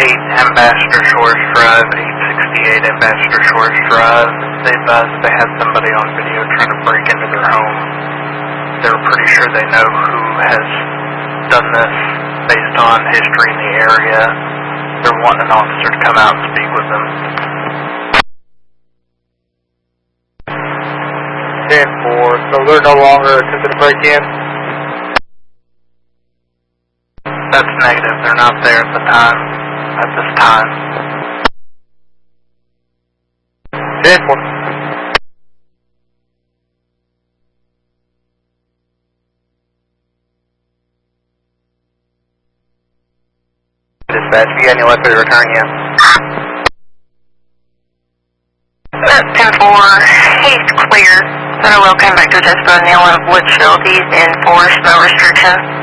Ambassador Shores Drive, 868 Ambassador Shores Drive. They advised they had somebody on video trying to break into their home. They're pretty sure they know who has done this based on history in the area. They're wanting an officer to come out and speak with them. 10-4, so they're no longer attempting to break in? That's negative. They're not there at the time. At this time. 10-4. Dispatch, if you got any luck with return yet? 10-4, he's clear. Center will come back to Despo Neal and Woodfield. He's in for snow restrictions.